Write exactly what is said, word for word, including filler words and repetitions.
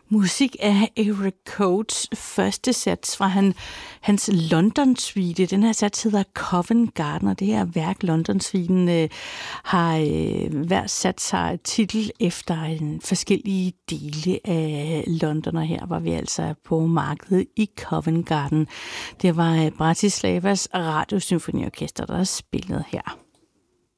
Musik af Eric Coates første sats fra han, hans London-suite. Den her sats hedder Covent Garden, og det her værk, London-suiten, øh, har øh, hver sats har titel efter en forskellige dele af London, og her var vi altså på markedet i Covent Garden. Det var Bratislavas Radiosymfoniorkester, der spillede her.